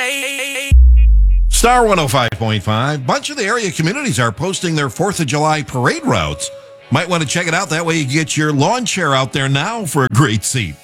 Star 105.5. Bunch of the area communities are posting their 4th of July parade routes. Might want to check it out. That way you get your lawn chair out there now for a great seat.